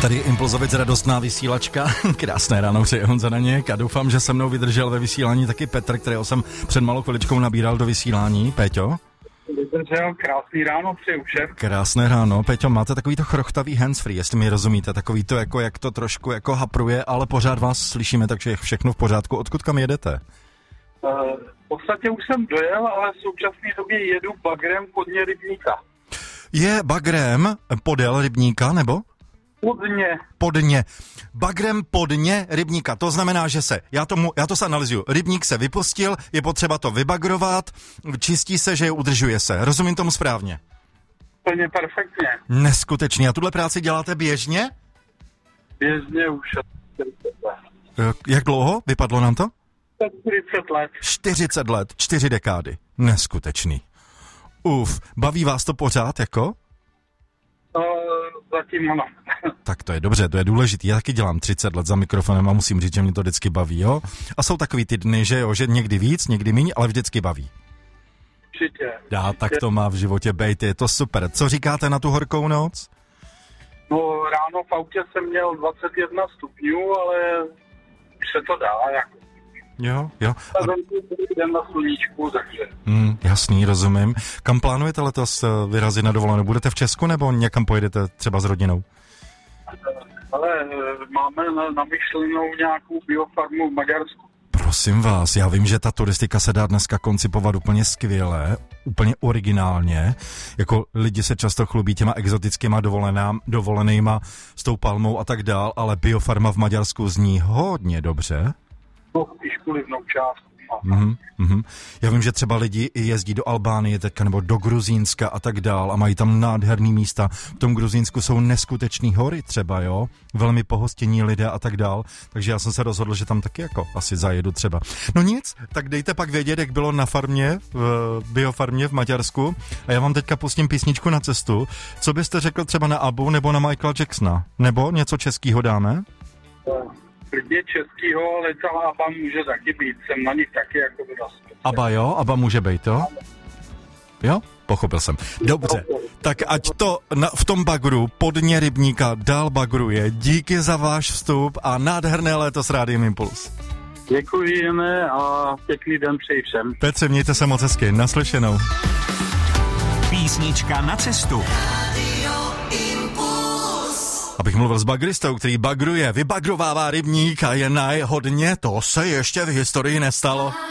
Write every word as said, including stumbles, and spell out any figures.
Tady Impulzovic, radostná vysílačka. Krásné ráno přeje Honza Daněk a doufám, že se mnou vydržel ve vysílání taky Petr, kterého jsem před malou chviličkou nabíral do vysílání. Péťo? Vydržel, krásný ráno přeju všem. Krásné ráno. Péťo, máte takový to chrochtavý handsfree, jestli mi rozumíte, takový to, jako jak to trošku jako hapruje, ale pořád vás slyšíme, takže je všechno v pořádku. Odkud kam jedete? Uh, v podstatě už jsem dojel, ale v současné době jedu bagrem podně rybníka. Je bagrem podél rybníka, nebo? Podně. Podně. Bagrem podně rybníka. To znamená, že se, já, tomu, já to se analyzuju, rybník se vypustil, je potřeba to vybagrovat, čistí se, že je udržuje se. Rozumím tomu správně? Plně perfektně. Neskutečný. A tuhle práci děláte běžně? Běžně už čtyřicet let. Jak dlouho? Vypadlo nám to? čtyřicet let. čtyřicet let, čtyři dekády. Neskutečný. Uf, baví vás to pořád, jako? Uh, zatím ano. Tak to je dobře, to je důležitý. Já taky dělám třicet let za mikrofonem a musím říct, že mě to vždycky baví, jo? A jsou takový ty dny, že jo, že někdy víc, někdy míň, ale vždycky baví. Určitě. Já, tak to má v životě bejt, je to super. Co říkáte na tu horkou noc? No ráno v autě jsem měl dvacet jedna stupňů, ale už se to dá, jako. Jo, jo. A jsem den na sluníčku, takže. Hmm, jasný, rozumím. Kam plánujete letos vyrazit na dovolenou? Budete v Česku nebo někam pojedete třeba s rodinou? Ale máme na, namyšlenou nějakou biofarmu v Maďarsku. Prosím vás, já vím, že ta turistika se dá dneska koncipovat úplně skvěle, úplně originálně. Jako lidi se často chlubí těma exotickýma dovolenýma s tou palmou a tak dál, ale biofarma v Maďarsku zní hodně dobře. No, spíš kvůli vnoučátku. Mm-hmm, mm-hmm. Já vím, že třeba lidi jezdí do Albánie teďka, nebo do Gruzínska a tak dál a mají tam nádherný místa. V tom Gruzínsku jsou neskutečný hory třeba, jo? Velmi pohostinní lidé a tak dál. Takže já jsem se rozhodl, že tam taky jako asi zajedu třeba. No nic, tak dejte pak vědět, jak bylo na farmě, v biofarmě v Maďarsku. A já vám teďka pustím písničku Na cestu. Co byste řekl třeba na Abu nebo na Michaela Jacksona? Nebo něco českýho dáme? Klidně českýho, ale celá Abba může taky být. Jsem na nich taky jako vyrost. Abba jo? Abba může být, jo? Jo? Pochopil jsem. Dobře, tak ať to na, v tom bagru podně rybníka dál bagruje. Díky za váš vstup a nádherné léto s Rádiem Impuls. Děkujeme a pěkný den přeji všem. Petře, mějte se moc hezky. Naslyšenou. Písnička na cestu. Abych mluvil s bagristou, který bagruje, vybagrovává rybník a je najhodně, to se ještě v historii nestalo.